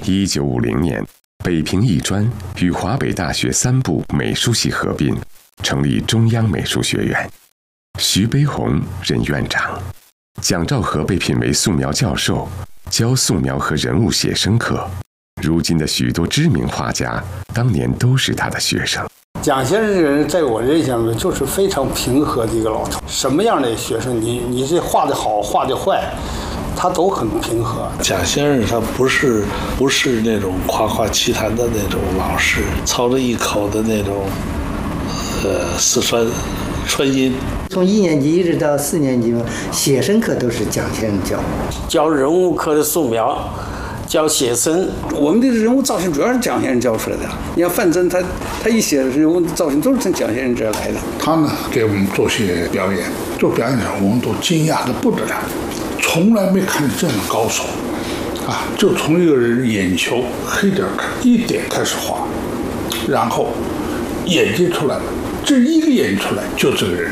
1950年，北平艺专与华北大学3部美术系合并，成立中央美术学院，徐悲鸿任院长。蒋兆和被聘为素描教授，教素描和人物写生课。如今的许多知名画家，当年都是他的学生。 蒋先生这个人，在我印象中就是非常平和的一个老头。什么样的学生，你这画的好，画的坏，他都很平和。 蒋先生他不是那种夸夸其谈的那种老师，操着一口的那种四川音。 从1年级一直到4年级嘛，写生课都是蒋先生教人物课的素描，教写生。 我们的人物造型主要是蒋先生教出来的。你看范增，他一写的人物造型都是从蒋先生这儿来的。 他呢给我们做些表演，做表演上我们都惊讶的不得了，从来没看见这样的高手啊！就从一个人眼球黑点一点开始画，然后眼睛出来了，这一个眼睛出来就这个人。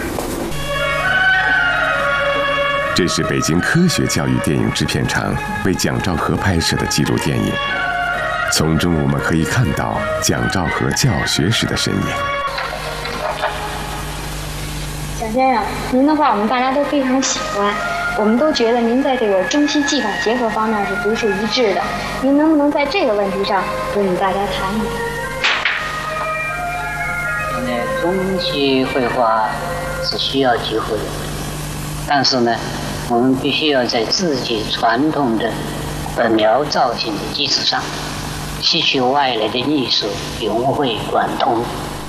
这是北京科学教育电影制片厂为蒋兆和拍摄的纪录电影，从中我们可以看到蒋兆和教学时的身影。 蒋先生，您的画我们大家都非常喜欢，我们都觉得您在这个中西技法结合方面是独树一帜的。您能不能在这个问题上跟我们大家谈一谈？ 现在中西绘画是需要结合的，但是呢，我们必须要在自己传统的本描造型的基础上，吸取外来的艺术，融会贯通。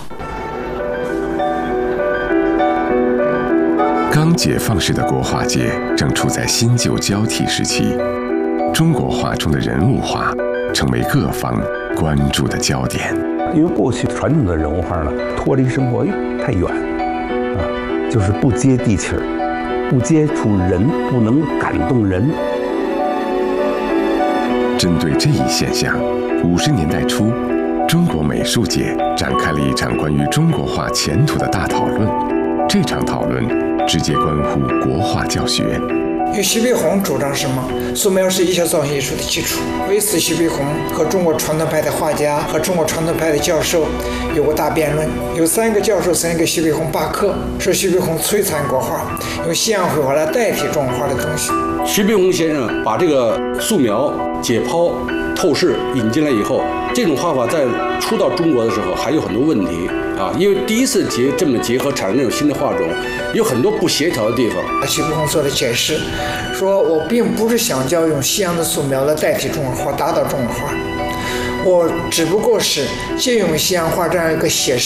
刚解放时的国画界正处在新旧交替时期，中国画中的人物画成为各方关注的焦点。 因为过去传统的人物画呢，脱离生活太远啊，就是不接地气儿，不接触人，不能感动人。 针对这一现象，50年代初，中国美术界展开了一场关于中国画前途的大讨论。这场讨论直接关乎国画教学。 因为徐悲鸿主张什么？素描是一切造型艺术的基础。为此，徐悲鸿和中国传统派的画家和中国传统派的教授有过大辩论。有3个教授曾经给徐悲鸿罢课，说徐悲鸿摧残国画，用西洋绘画来代替中国画的东西。 徐悲鸿先生把这个素描、解剖、透视引进来以后，这种画法在初到中国的时候还有很多问题啊，因为第一次这么结合产生那种新的画种，有很多不协调的地方。 徐悲鸿做了解释，说我并不是想要用西洋的素描来代替中国画，达到中国画，我只不过是借用西洋画这样一个写实